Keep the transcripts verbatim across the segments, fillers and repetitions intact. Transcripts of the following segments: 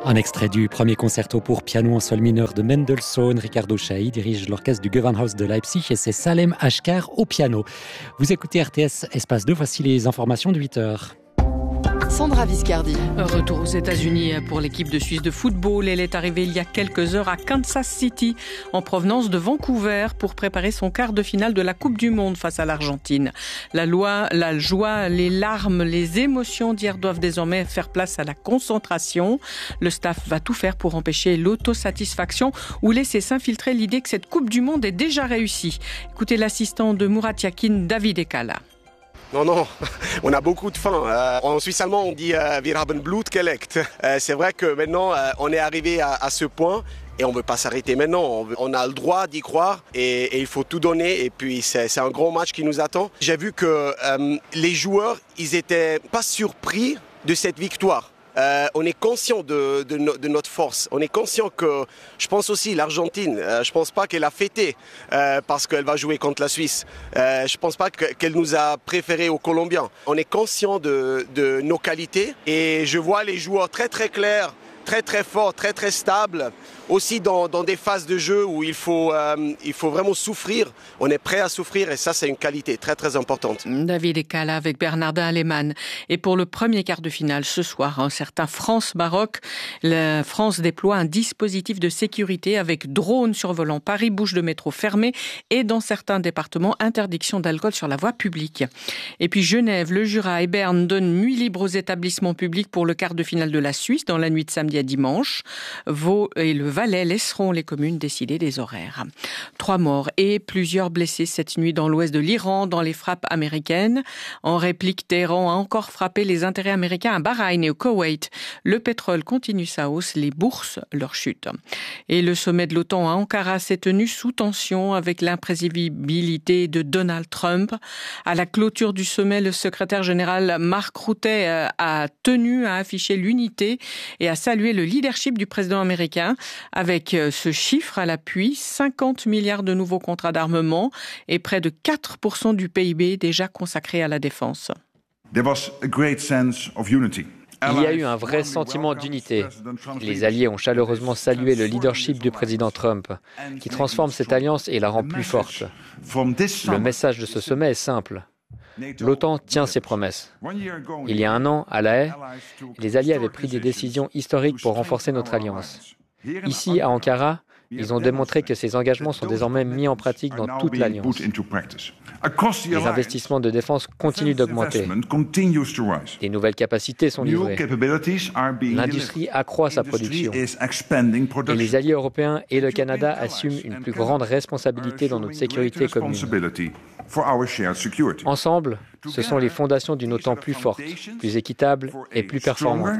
Un extrait du premier concerto pour piano en sol mineur de Mendelssohn. Ricardo Chailly dirige l'orchestre du Gewandhaus de Leipzig et c'est Salem Ashkar au piano. Vous écoutez R T S Espace deux, voici les informations de huit heures. Sandra Viscardi. Retour aux États-Unis pour l'équipe de Suisse de football. Elle est arrivée il y a quelques heures à Kansas City en provenance de Vancouver pour préparer son quart de finale de la Coupe du Monde face à l'Argentine. La loi, la joie, les larmes, les émotions d'hier doivent désormais faire place à la concentration. Le staff va tout faire pour empêcher l'autosatisfaction ou laisser s'infiltrer l'idée que cette Coupe du Monde est déjà réussie. Écoutez l'assistant de Murat Yakin, David Ekala. Non, non, on a beaucoup de faim. Euh, en suisse allemand, on dit euh, « Wir haben Blut geleckt ». Euh, c'est vrai que maintenant, euh, on est arrivé à, à ce point et on ne veut pas s'arrêter maintenant. On, veut, on a le droit d'y croire et, et il faut tout donner. Et puis, c'est, c'est un grand match qui nous attend. J'ai vu que euh, les joueurs, ils n'étaient pas surpris de cette victoire. Euh, on est conscient de, de, no, de notre force. On est conscient que, je pense aussi, l'Argentine, euh, je ne pense pas qu'elle a fêté euh, parce qu'elle va jouer contre la Suisse. Euh, je ne pense pas que, qu'elle nous a préférés aux Colombiens. On est conscient de, de nos qualités et je vois les joueurs très très clairs, très très forts, très très stables. Aussi dans, dans des phases de jeu où il faut, euh, il faut vraiment souffrir. On est prêt à souffrir et ça, c'est une qualité très très importante. David Ekala avec Bernardin Aleman. Et pour le premier quart de finale ce soir, un certain France-Maroc, la France déploie un dispositif de sécurité avec drones survolant Paris, bouches de métro fermées et dans certains départements, interdiction d'alcool sur la voie publique. Et puis Genève, le Jura et Berne donnent nuit libre aux établissements publics pour le quart de finale de la Suisse dans la nuit de samedi à dimanche. Vaud et le Valais laisseront les communes décider des horaires. Trois morts et plusieurs blessés cette nuit dans l'ouest de l'Iran, dans les frappes américaines. En réplique, Téhéran a encore frappé les intérêts américains à Bahreïn et au Koweït. Le pétrole continue sa hausse, les bourses leur chute. Et le sommet de l'OTAN à Ankara s'est tenu sous tension avec l'imprévisibilité de Donald Trump. À la clôture du sommet, le secrétaire général Mark Rutte a tenu à afficher l'unité et à saluer le leadership du président américain. Avec ce chiffre à l'appui, cinquante milliards de nouveaux contrats d'armement et près de quatre pour cent du P I B déjà consacré à la défense. There was a great sense of unity. Il y a eu un vrai sentiment d'unité. Les alliés ont chaleureusement salué le leadership du président Trump, qui transforme cette alliance et la rend plus forte. Le message de ce sommet est simple. L'OTAN tient ses promesses. Il y a un an, à La Haye, les alliés avaient pris des décisions historiques pour renforcer notre alliance. Ici, à Ankara, ils ont démontré que ces engagements sont désormais mis en pratique dans toute l'Alliance. Les investissements de défense continuent d'augmenter. Des nouvelles capacités sont livrées. L'industrie accroît sa production. Et les alliés européens et le Canada assument une plus grande responsabilité dans notre sécurité commune. Ensemble, ce sont les fondations d'une OTAN plus forte, plus équitable et plus performante.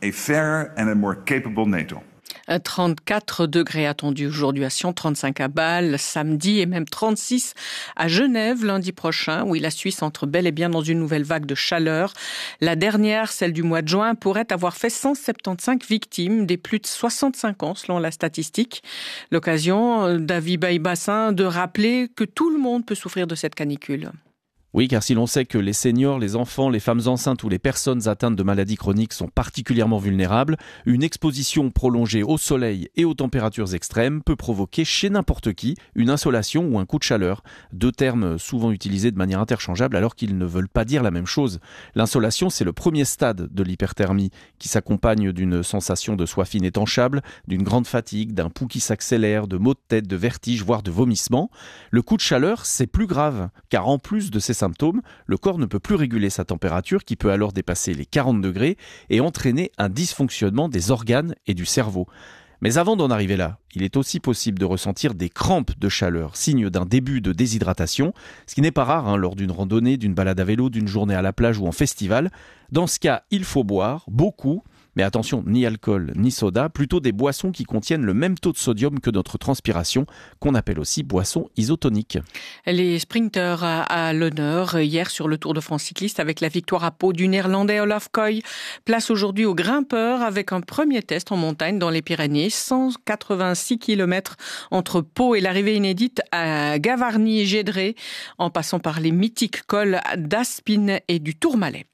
trente-quatre degrés attendus aujourd'hui à Sion, trente-cinq à Bâle, samedi et même trente-six à Genève lundi prochain. Oui, la Suisse entre bel et bien dans une nouvelle vague de chaleur. La dernière, celle du mois de juin, pourrait avoir fait cent soixante-quinze victimes, des plus de soixante-cinq ans selon la statistique. L'occasion, David Baye-Bassin, de rappeler que tout le monde peut souffrir de cette canicule. Oui, car si l'on sait que les seniors, les enfants, les femmes enceintes ou les personnes atteintes de maladies chroniques sont particulièrement vulnérables, une exposition prolongée au soleil et aux températures extrêmes peut provoquer chez n'importe qui une insolation ou un coup de chaleur. Deux termes souvent utilisés de manière interchangeable alors qu'ils ne veulent pas dire la même chose. L'insolation, c'est le premier stade de l'hyperthermie qui s'accompagne d'une sensation de soif inétanchable, d'une grande fatigue, d'un pouls qui s'accélère, de maux de tête, de vertiges, voire de vomissements. Le coup de chaleur, c'est plus grave, car en plus de ces symptômes, le corps ne peut plus réguler sa température qui peut alors dépasser les quarante degrés et entraîner un dysfonctionnement des organes et du cerveau. Mais avant d'en arriver là, il est aussi possible de ressentir des crampes de chaleur, signe d'un début de déshydratation, ce qui n'est pas rare hein, lors d'une randonnée, d'une balade à vélo, d'une journée à la plage ou en festival. Dans ce cas, il faut boire, beaucoup, mais attention, ni alcool, ni soda, plutôt des boissons qui contiennent le même taux de sodium que notre transpiration, qu'on appelle aussi boissons isotoniques. Les sprinteurs à, à l'honneur hier sur le Tour de France cycliste avec la victoire à Pau du Néerlandais Olaf Koy. Place aujourd'hui aux grimpeurs avec un premier test en montagne dans les Pyrénées, cent quatre-vingt-six kilomètres entre Pau et l'arrivée inédite à Gavarnie et Gédré, en passant par les mythiques cols d'Aspin et du Tourmalet.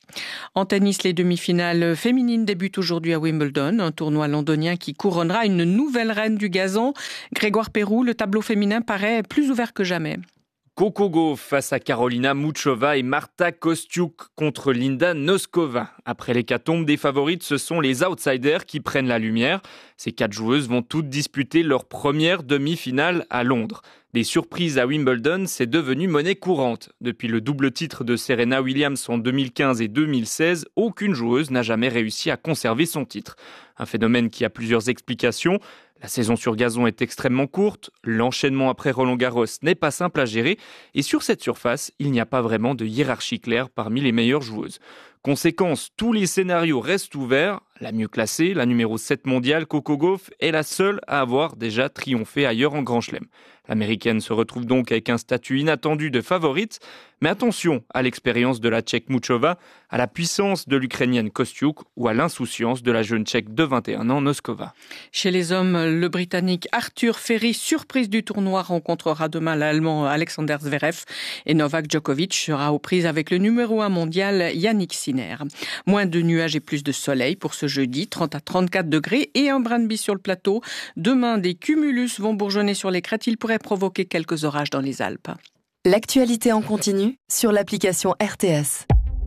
En tennis, les demi-finales féminines débutent aujourd'hui à Wimbledon, un tournoi londonien qui couronnera une nouvelle reine du gazon. Grégoire Pérou, le tableau féminin paraît plus ouvert que jamais. Coco Gauff face à Karolina Muchova et Marta Kostyuk contre Linda Noskova. Après l'hécatombe des favorites, ce sont les outsiders qui prennent la lumière. Ces quatre joueuses vont toutes disputer leur première demi-finale à Londres. Des surprises à Wimbledon, c'est devenu monnaie courante. Depuis le double titre de Serena Williams en deux mille quinze et deux mille seize, aucune joueuse n'a jamais réussi à conserver son titre. Un phénomène qui a plusieurs explications. La saison sur gazon est extrêmement courte, l'enchaînement après Roland-Garros n'est pas simple à gérer et sur cette surface, il n'y a pas vraiment de hiérarchie claire parmi les meilleures joueuses. Conséquence, tous les scénarios restent ouverts. La mieux classée, la numéro sept mondiale, Coco Gauff, est la seule à avoir déjà triomphé ailleurs en Grand Chelem. L'américaine se retrouve donc avec un statut inattendu de favorite, mais attention à l'expérience de la Tchèque Muchova, à la puissance de l'Ukrainienne Kostyuk ou à l'insouciance de la jeune Tchèque de vingt et un ans, Noskova. Chez les hommes, le Britannique Arthur Ferry, surprise du tournoi, rencontrera demain l'Allemand Alexander Zverev et Novak Djokovic sera aux prises avec le numéro un mondial Yannick Sinner. Moins de nuages et plus de soleil pour ce jeudi, trente à trente-quatre degrés et un brin de bise sur le plateau. Demain, des cumulus vont bourgeonner sur les crêtes, ils pourraient provoquer quelques orages dans les Alpes. L'actualité en continu sur l'application R T S.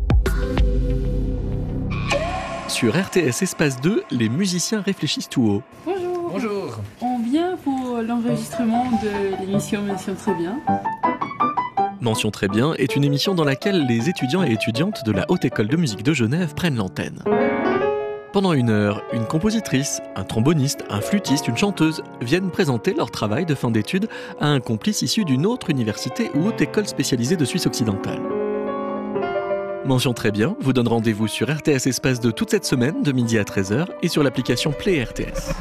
Sur R T S Espace deux, les musiciens réfléchissent tout haut. Bonjour. Bonjour. On vient pour l'enregistrement de l'émission Mention Très Bien. Mention Très Bien est une émission dans laquelle les étudiants et étudiantes de la Haute École de Musique de Genève prennent l'antenne. Pendant une heure, une compositrice, un tromboniste, un flûtiste, une chanteuse viennent présenter leur travail de fin d'études à un complice issu d'une autre université ou haute école spécialisée de Suisse occidentale. Mention Très Bien vous donne rendez-vous sur R T S Espace deux toute cette semaine de midi à treize heures et sur l'application Play R T S.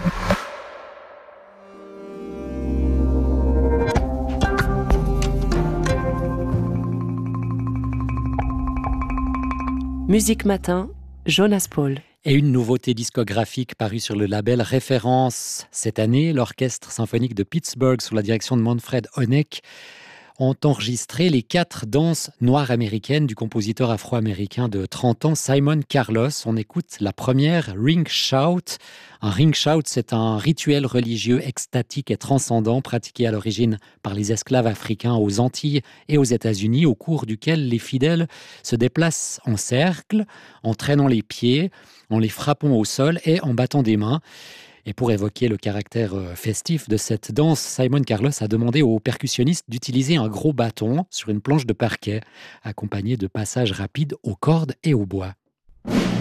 Musique Matin, Jonas Paul. Et une nouveauté discographique parue sur le label Référence. Cette année, l'Orchestre symphonique de Pittsburgh, sous la direction de Manfred Honeck, ont enregistré les quatre danses noires américaines du compositeur afro-américain de trente ans, Simon Carlos. On écoute la première, Ring Shout. Un ring shout, c'est un rituel religieux extatique et transcendant pratiqué à l'origine par les esclaves africains aux Antilles et aux États-Unis, au cours duquel les fidèles se déplacent en cercle, en traînant les pieds, en les frappant au sol et en battant des mains. Et pour évoquer le caractère festif de cette danse, Simon Carlos a demandé aux percussionnistes d'utiliser un gros bâton sur une planche de parquet, accompagné de passages rapides aux cordes et au bois.